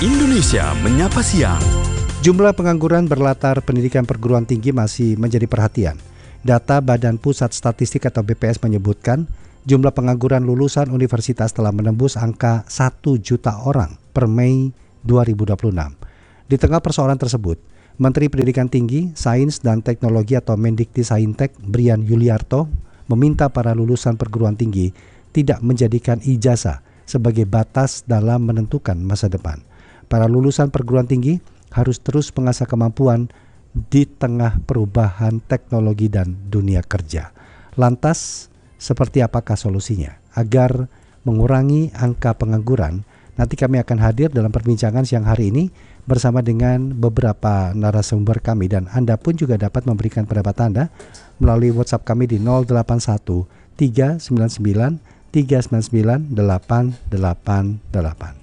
Indonesia Menyapa Siang. Jumlah pengangguran berlatar pendidikan perguruan tinggi masih menjadi perhatian. Data Badan Pusat Statistik atau BPS menyebutkan jumlah pengangguran lulusan universitas telah menembus angka 1 juta orang per Mei 2026. Di tengah persoalan tersebut, Menteri Pendidikan Tinggi, Sains dan Teknologi atau Mendikti-Saintek Brian Yuliarto meminta para lulusan perguruan tinggi tidak menjadikan ijazah sebagai batas dalam menentukan masa depan. Para lulusan perguruan tinggi harus terus mengasah kemampuan di tengah perubahan teknologi dan dunia kerja. Lantas, seperti apakah solusinya agar mengurangi angka pengangguran? Nanti kami akan hadir dalam perbincangan siang hari ini bersama dengan beberapa narasumber kami, dan Anda pun juga dapat memberikan pendapat Anda melalui WhatsApp kami di 081 399 399 888.